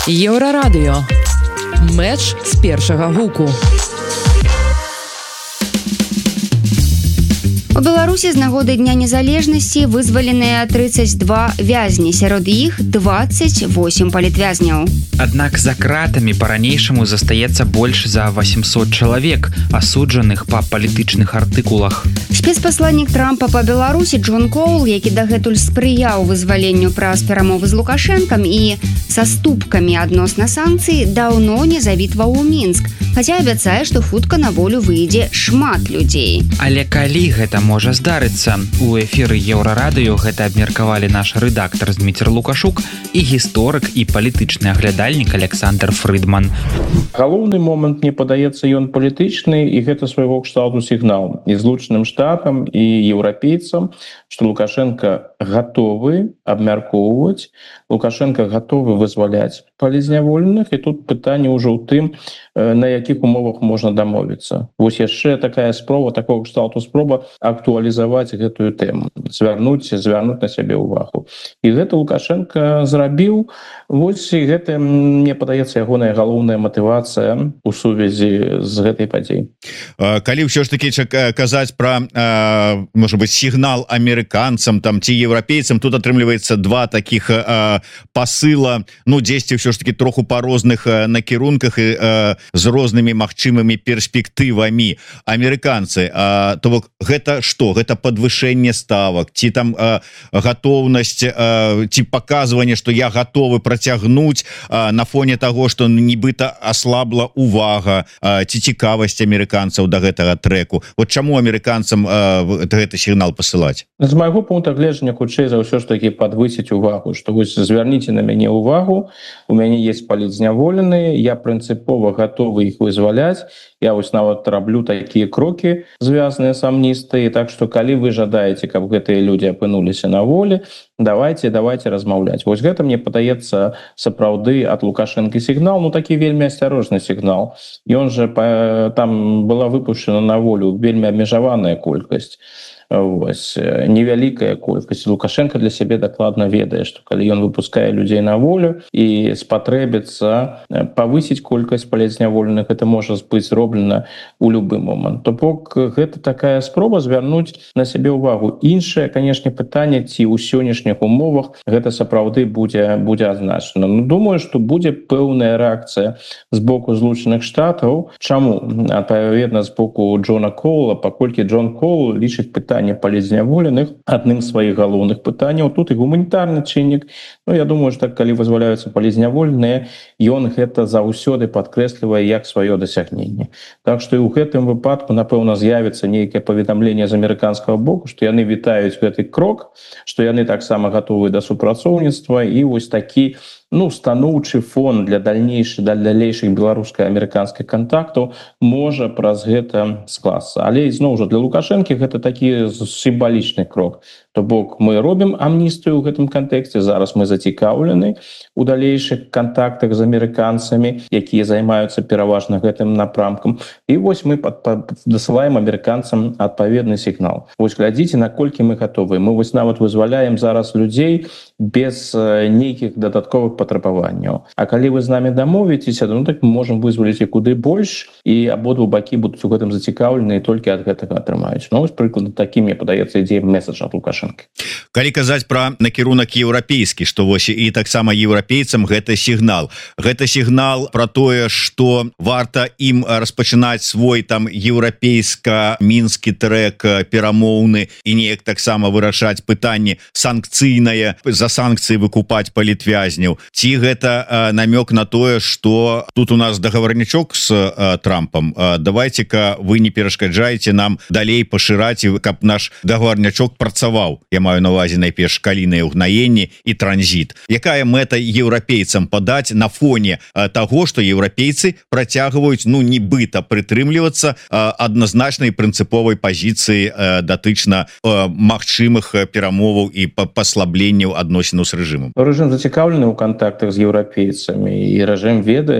Еўрарадыё. Мэч з першага гуку. У Беларусі з нагоды Дня незалежнасці вызваленыя 32 вязні, сярод іх 28 палітвязняў. Аднак за кратамі па-ранейшаму застаецца больш за 800 чалавек, асуджаных па палітычных артыкулах. Спецпасланнік Трампа па Беларусі Джон Коул, які дагэтуль спрыяў вызваленню праз перамовы з Лукашэнкам і саступкамі адносна санкцый, даўно не завітваў у Мінск, хаця абяцае, што хутка на волю выйдзе шмат людзей. Але калі гэта можа здарыцца? У эфіры Еўрарадыё гэта абмеркавалі наш рэдактар Дміцер Лукашук і гісторык і палітычны аглядальнік Александр Фрыдман. Галоўны момант, мне падаецца, ён палітычны, і гэта свайго кшталту сігнал і Злучаным Штатам, і еўрапейцам, што Лукашенко гатовы абмяркоўваць, Лукашенко гатовы вызваляць палізняволеных, і тут пытанне ўжо ў тым, на якіх умовах можна дамовіцца. Вось яшчэ такая спроба, такого кшталту спроба актуалізаваць гэтую тэму, звярнуць на сябе ўвагу. І гэта Лукашенко зрабіў. Вось і гэта, мне падаецца, ягоная галоўная матывацыя у сувязі з гэтай падзей. Калі ўсё ж такі казаць пра, можа быць, сігнал амерыканцам там ці еўрапейцам, тут атрымліваецца два такіх пасыла, ну, дзесьці ўсё ж такі троху па розных накірунках і з рознымі магчымымі перспектывамі. Амерыканцы, то бок гэта што? Гэта падвышэнне ставак, ці там гатоўнасць, ці паказванне, што я гатовы працягнуць на фоне таго, што нібыта аслабла увага ці цікавасць амерыканцаў да гэтага трэку. Вот чаму амерыканцам гэты сігнал пасылаць? З майго пункта гледжання хутчэй за ўсё ж такі падвысіць увагу, што вось звярніце на мяне увагу, у мяне есть палітзняволеныя, я прынцыпова гатовы іх вызваляць, я вось нават раблю такія крокі, звязаныя з амністыяй, так што калі вы жадаеце, каб гэтыя людзі апынуліся на волі, давайте размаўляць. Вось гэта, мне падаецца, сапраўды ад Лукашэнкі сігнал, ну такі вельмі асцярожны сігнал. Ён жа там была выпушчана на волю вельмі абмежаваная колькасць. Вось, невялікая колькасць. Лукашенко для сябе дакладна ведае, што калі ён выпускае людзей на волю і спатрэбіцца павысіць колькасць палітзняволеных, гэта можа быць зроблена ў любы момант. То бок гэта такая спроба звярнуць на сябе ўвагу. Іншае, канешне, пытанне, ці ў сённяшніх умовах гэта сапраўды будзе азначана. Ну, думаю, што будзе пэўная рэакцыя з боку Злучаных Штатаў. Чаму? Адпаведна, з боку Джона Коула, паколькі Джон Коул лічыць пытанне палітзняволеных адным з сваіх галоўных пытанняў. Тут і гуманітарны чыннік. Ну, я думаю, што калі вызваляюцца палітзняволеныя, ён гэта заўсёды падкрэслівае як сваё дасягненне. Так што і ў гэтым выпадку, напэўна, з'явіцца нейкае паведамленне з амерыканскага боку, што яны вітаюць гэты крок, што яны таксама гатовы да супрацоўніцтва, і вось такі, ну, станоўчы фон для далейшых беларуска-амерыканскіх кантактаў можа праз гэта скласться. Але зноў жа для Лукашэнкі гэта такі сімвалічны крок. То бок мы робім амністыю ў гэтым кантэксце, зараз мы зацікаўлены у далейшых кантактах з амерыканцамі, якія займаюцца пераважна гэтым напрамкам. І вось мы дасылаем амерыканцам адпаведны сігнал. Вось глядзіце, наколькі мы гатовы. Мы вось нават вызваляем зараз людзей без нейкіх дадатковых патрабаванняў. А калі вы з намі дамовіцеся, ну так мы можам вызваліць і куды больш, і абодва бакі будуць у гэтым зацікаўлены і толькі ад гэтага атрымаюць. Ну, вось прыкладна такі, мне падаецца, ідзе месадж ад Лукашэнкі. Калі казаць пра накірунак еўрапейскі, што вось і таксама еўрапейцам гэта сігнал. Гэта сігнал пра тое, што варта ім распачынаць свой там еўрапейска-мінскі трэк перамоўны і неяк таксама вырашаць пытанне санкцыйнае, за санкцыі выкупаць палітвязняў. Ці гэта намёк на тое, што тут у нас дагаварнічок з Трампам, давайте-ка вы не перашкаджаеце нам далей пашыраць, каб наш дагаварнячок працаваў. Я маю на увазе найперш калійнае ўгнаенне і транзіт. Якая мэта еўрапейцам падаць на фоне таго, што еўрапейцы працягваюць, ну, нібыта прытрымлівацца адназначнай прынцыповай пазіцыі датычна магчымых перамоваў і паслабленняў адносінаў з рэжымам? Рэжым зацікаўлены ў кантактах з еўрапейцамі, і рэжым ведае,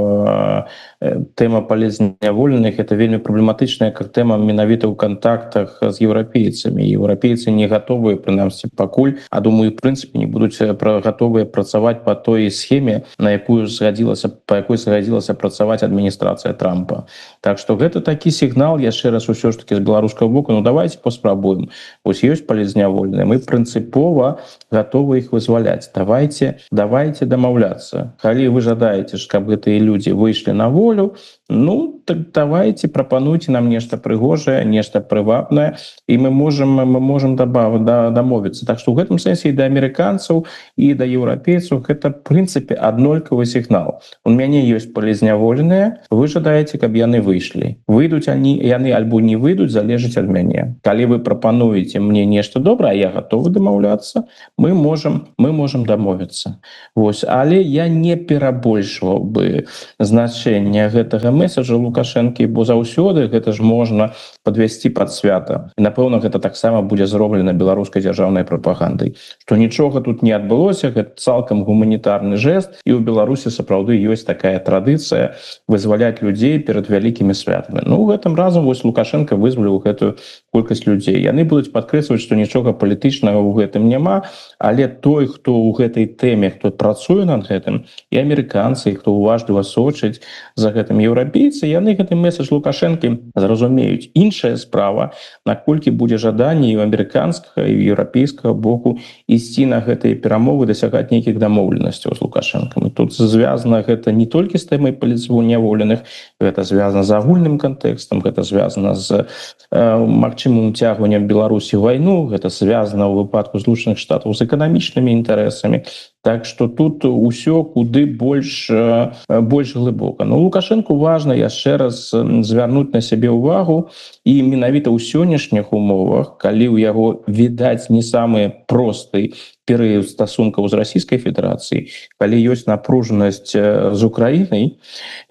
што тэма палітзняволеных — это вельмі праблематычная тэма менавіта ў кантактах з еўрапейцамі. Еўрапейцы не готовыя прынамсі пакуль, а думаю, в прынцыпе не будуць готовыя працаваць по той схеме, на якую по якой згадзілася працаваць адміністрацыя Трампа. Так что гэта такі сігнал, яшчэ раз усё ж таки з беларускага боку, ну давайте паспрабуем. Вось ёсць палізнявольныя, мы прынцыпова готовы іх вызваляць. Давайте дамаўляцца. Калі вы жадаеце, каб гэтыя людзі выйшлі на волю, ну так давайте прапануйте нам нешта прыгожае, нешта прывабнае, і мы можем дамовіцца. Так что ў гэтым сэнсе і да амерыканцаў і да еўрапейцаў гэта в прынцыпе аднолькавы сігнал. У мяне ёсць палізняволеныя, вы жадаеце, каб яны выйшлі. Выйдуць яны альбо не выйдуць, залежыць ад мяне. Калі вы прапануеце мне нешта добрае, я готовы дамаўляцца, мы можем дамовіцца. Вось, але я не перабольшваў бы значэнне гэтага месаджа Лукашэнкі, бо заўсёды гэта ж можна подвесці пад свята. І напэўна гэта таксама будзе зроблена беларускай дзяржаўнай прапагандай, што нічога тут не адбылося, гэта цалкам гуманітарны жэст, і ў Беларусі сапраўды ёсць такая традыцыя вызваляць людзей перад вялікімі святамі. Ну гэтым разам вось Лукашенко вызваліў гэтую колькасць людзей. Яны будуць падкрэсліваць, што нічога палітычнага ў гэтым няма, але той, хто ў гэтай тэме, хто працуе над гэтым, і амерыканцы, хто уважліва сочыць за гэтым еўрапейцы, яны гэты месадж Лукашэнкі зразумеюць. Іншая справа, наколькі будзе жаданне і ў амерыканскага, і ў еўрапейскага боку ісці на гэтыя перамовы, дасягаць нейкіх дамоўленасцяў з Лукашэнкам. Тут звязана гэта не толькі з тэмай палізняволеных, гэта звязана з агульным кантэкстам, гэта звязана з магчымым уцягваннем Беларусі ў вайну, гэта звязана ў выпадку Злучаных Штатаў з эканамічнымі інтарэсамі. Так что тут усё куды больш глыбока. Но Лукашенку важна яшчэ раз звярнуць на сябе ўвагу, і менавіта ў сённяшніх умовах, калі ў яго відаць не самы просты перыяд стасункаў з Расійскай Федэрацыяй, калі ёсць напружанасць з Украінай,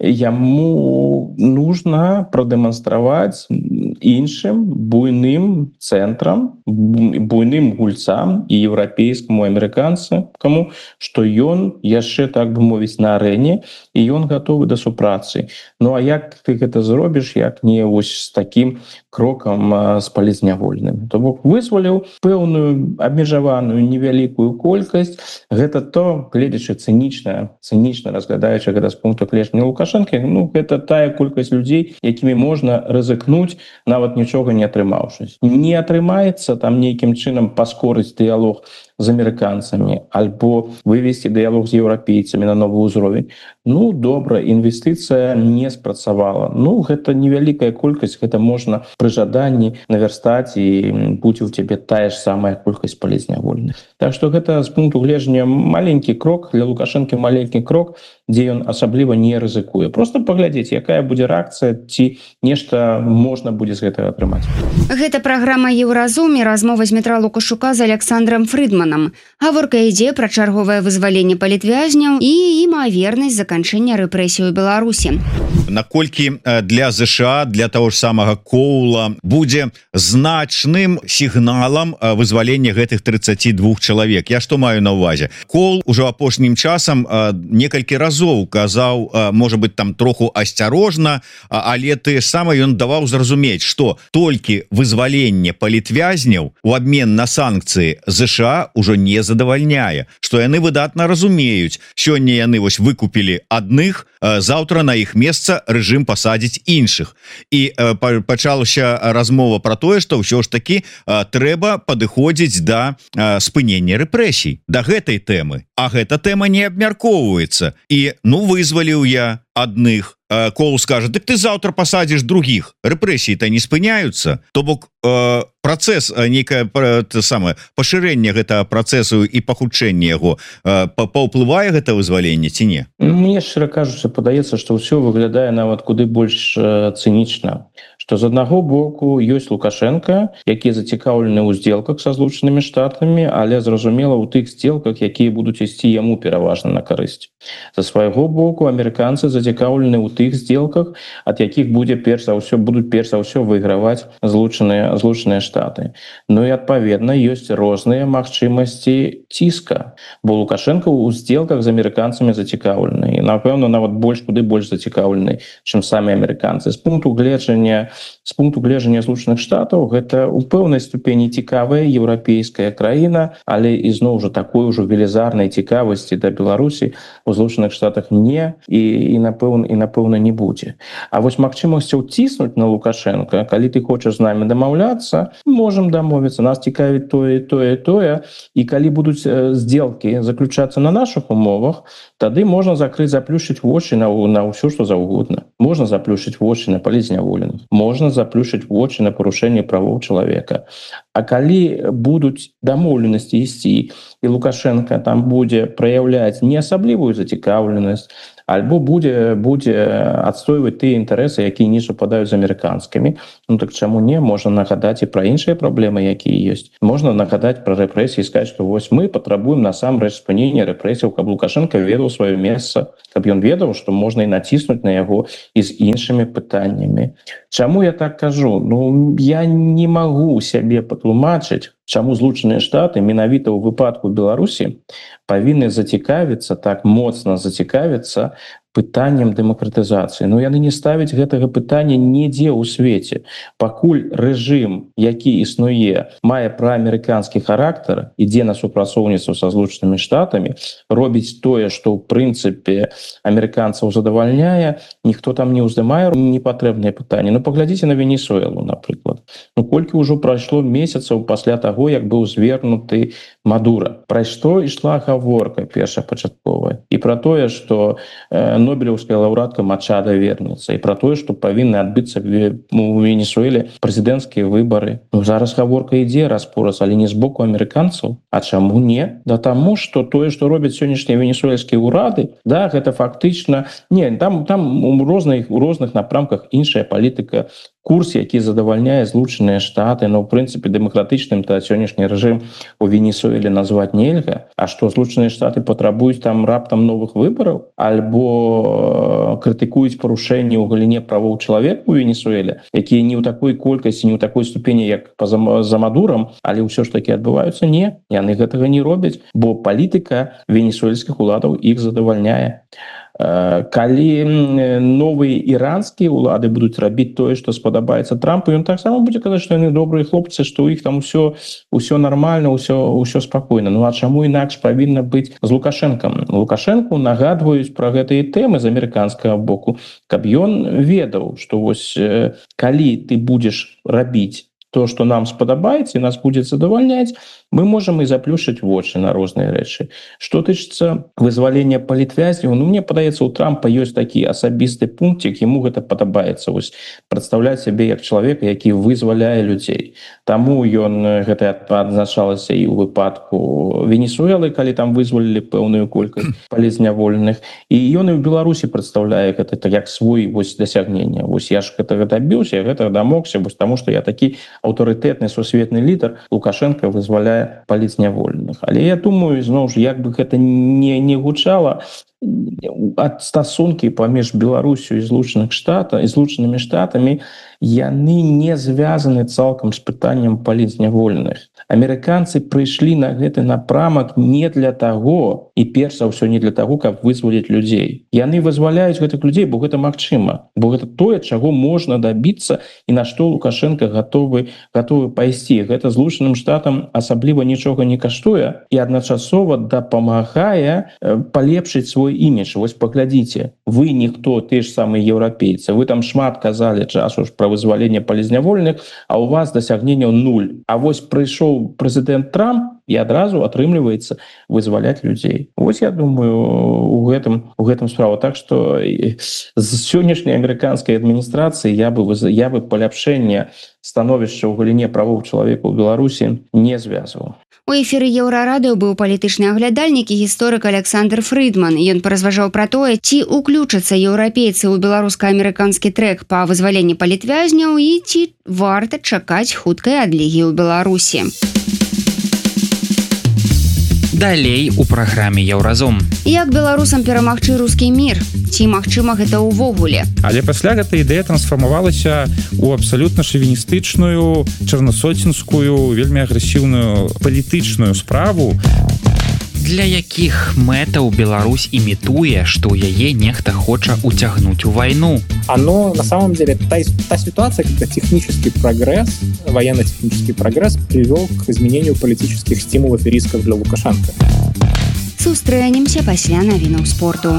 яму нужна прадэманстраваць іншым буйным цэнтрам, буйным гульцам і еўрапейскаму, амерыканцаму, што ён яшчэ, так бы мовіць, на арэне, і ён гатовы да супрацы. Ну а як ты гэта зробіш, як не вось з такім крокам з палізнявольным? То бок вызваліў пэўную абмежаваную невялікую колькасць. Гэта то, гледзячы цынічна разглядаючы гэта з пункту гледжання Лукашэнкі, ну гэта тая колькасць людзей, якімі можна рызыкнуць, нават нічога не атрымаўшыся. Не атрымаецца там нейкім чынам паскорыць дыялог з амерыканцамі альбо вывесці дыялог з еўрапейцамі на новы ўзровень. Ну добра, інвестыцыя не спрацавала. Ну гэта невялікая колькасць, гэта можна пры жаданні навярстаць, і будзе ў цябе тая ж самая колькасць палізнявольных. Так што гэта з пункту гледжання маленькі крок, для Лукашэнкі маленькі крок, дзе ён асабліва не рызыкуе. Просто паглядзець, якая будзе рэакцыя, ці нешта можна будзе з гэтага атрымаць. Гэта праграма «Еўразум» і размова з Дмітра Лукашука з Александром Фрыдманам. Гаворка ідзе пра чарговае вызваленне палітвязняў і імавернасць заканчэння рэпрэсій у Беларусі. Наколькі для ЗША, для того ж самага Коула будзе значным сігналам вызвалення гэтых 32 чалавек. Я што маю на ўвазе? Коул ужо апошнім часам некалькі разоў казаў, можа быць, там троху асцярожна, але тое ж самае ён даваў зразумець, што толькі вызваленне палітвязняў у абмен на санкцыі ЗША ўжо не задавальняе, што яны выдатна разумеюць. Сёння яны вось выкупілі адных, заўтра на іх месца рэжым пасадзіць іншых. І пачалася размова пра тое, што ўсё ж такі трэба падыходзіць да спынення рэпрэсій, да гэтай тэмы. А гэта тэма не абмяркоўваецца. І ну вызваліў я адных. Коул скажа: дык ты заўтра пасадзіш другіх, рэпрэсіі-то не спыняюцца. То бок працэс, нейкае самае пашырэнне гэтага працэсу і пахутчэнне яго паўплывае гэта вызваленне ці не? Мне, шчыра кажучы, падаецца, што ўсё выглядае нават куды больш цынічна. Што з аднаго боку ёсць Лукашенко, які зацікаўлены ў здзелках са Злучанымі Штатамі, але зразумела ў тых здзелках, якія будуць ісці яму пераважна на карысць. З свайго боку амерыканцы зацікаўлены ў тых здзелках, ад якіх будуць перш за ўсё выйграваць Злучаныя Штаты. Ну і адпаведна ёсць розныя магчымасці ціска, бо Лукашенко ў здзелках з амерыканцамі зацікаўлены, і напэўна нават куды больш зацікаўлены, чым самі амерыканцы. З пункту гледжання з пункту гледжання Злучаных Штатаў гэта ў пэўнай ступені цікавая еўрапейская краіна, але ізноў жа такой ужо велізарнай цікавасці да Беларусі у Злучаных Штатах не і напэўна не будзе. А вось магчымасцяў ціснуць на Лукашенка, калі ты хочаш з намі дамаўляцца, можам дамовіцца, нас цікавіць тое, і калі будуць сделкі заключацца на наших умовах, тады можна заплюшчыць вочы на ўсё, што заўгодна. Можна заплюшчыць вочы на палізняволеных, можна заплюшчыць вочы на парушэнне правоў чалавека. А калі будуць дамоўленасці ісці, і Лукашенко там будзе праяўляць не асаблівую зацікаўленасць, альбо будзе адстойваць тыя інтарэсы, якія не супадаюць з амерыканскімі, ну так чаму не? Можна нагадаць і пра іншыя праблемы, якія ёсць. Можна нагадаць пра рэпрэсіі і сказаць, што вось мы патрабуем насамрэч спынення рэпрэсіяў, каб Лукашенко ведаў сваё месца, каб ён ведаў, што можна і націснуць на яго і з іншымі пытаннямі. Чаму я так кажу? Ну, я не магу сябе патлумачыць, чаму Злучаныя Штаты менавіта ў выпадку Беларусі павінны зацікавіцца, так моцна зацікавіцца пытаннем дэмакратызацыі. Но яны не ставяць гэтага пытання нідзе ў свеце. Пакуль рэжым, які існуе, мае праамерыканскі характар, ідзе на супрацоўніцтва са Злучанымі Штатамі, робіць тое, што ў прынцыпе амерыканцаў задавальняе, ніхто там не ўздымае непатрэбныя пытанні. Ну, паглядзіце на Венесуэлу, напрыклад. Ну, колькі ўжо прайшло месяцаў пасля таго, як быў звернуты Мадура. Пра што ішла гаворка першапачатковая? І пра тое, што Нобелевская лаўрэатка Мачада вернецца, і пра тое, што павінны адбыцца у Венесуэле прэзідэнцкія выбары. Ну, зараз гаворка ідзе раз-пораз, але не з боку амерыканцаў. А чаму не? Да таму, што тое, што робяць сённяшнія венесуэльскія ўрады, да, гэта фактычна... Не, там у розных напрамках іншая палітыка, курс, які задавальняе Злучаныя Штаты, но, в прынцыпе, дэмакратычным та сённяшні рэжым у Венесуэле назваць нельга. А што Злучаныя Штаты патрабуюць там раптам новых выбараў? Альбо крытыкуюць парушэнні ў галіне правоў чалавека у Венесуэле, якія не ў такой колькасці, не ў такой ступені, як за Мадурам, але ўсё ж такі адбываюцца? Не, яны гэтага не робяць, бо палітыка венесуэльскіх уладаў іх задавальняе. Калі новыя іранскія ўлады будуць рабіць тое, што спадабаецца Трампу, ён таксама будзе казаць, што яны добрыя хлопцы, што ў іх там усё нармальна, усё спакойна. Ну а чаму інакш павінна быць з Лукашэнкам? Лукашэнку нагадваюць пра гэтыя тэмы з амерыканскага боку, каб ён ведаў, што вось калі ты будзеш рабіць то, што нам спадабаецца і нас будзе задавальняць, мы можам і заплюшчыць вочы на розныя рэчы. Што тычыцца вызвалення палітвязняў, ну, мне падаецца, у Трампа ёсць такі асабісты пунктик, яму гэта падабаецца, вось прадстаўляць сябе як чалавека, які вызваляе людзей. Таму ён гэта адзначалася і ў выпадку Венесуэлы, калі там вызвалілі пэўную колькасць палізняволеных, і ён і ў Беларусі прадстаўляе гэта як свой вось дасягнення. Вось я ж гэтага дабіўся, я гэтага дамогся, вось таму што я такі аўтарытэтны сусветны лідар, Лукашенко вызваляе палізняволеных. Але я думаю, зноў ж, як бы гэта не гучала, ад стасункі паміж Беларусю і Злучанымі Штатамі яны не звязаны цалкам з пытаннем палізняволеных. Амерыканцы прыйшлі на гэты напрамак не для таго, і перш за ўсё не для таго, каб вызваліць людзей. Яны вызваляюць гэтых людзей, бо гэта магчыма, бо гэта тое, чаго можна дабіцца і на што Лукашенко гатовы пайсці. Гэта Злучаным Штатам асабліва нічога не каштуе і адначасова дапамагае палепшыць свой імідж. Вось паглядзіце, вы ніхто, ты ж самыя еўрапейцы, вы там шмат казалі часу ж пра вызваленне палізняволеных, а у вас дасягненняў 0. А вось прыйшоў прэзідэнт Трамп і адразу атрымліваецца вызваляць людзей. Вось я думаю, у гэтым справа. Так што з сённяшняй амерыканскай адміністрацыі я бы паляпшэнне становішча ў галіне правоў чалавека ў Беларусі не звязваў. У эфіры Еўрарадыё быў палітычны аглядальнік і гісторык Александр Фридман. Ён паразважаў пра тое, ці ўключацца еўрапейцы ў беларуска-амерыканскі трэк па вызваленні палітвязняў і ці варта чакаць хуткай адлігі ў Беларусі. Далей у праграме Еўразум. Як беларусам перамагчы рускі мір? Ці магчыма гэта ўвогуле? Але пасля гэта ідэя трансфармавалася ў абсалютна шавіністычную, чарнасоцінскую, вельмі агрэсіўную палітычную справу. Для якіх мэтаў Беларусь імітуе, што ў яе нехта хоча уцягнуць у вайну? Оно на самом деле та ситуация, когда технический прогресс, военно-технический прогресс привел к изменению политических стимулов и рисков для Лукашенко. Сустрэнемся пасля навінаў спорту.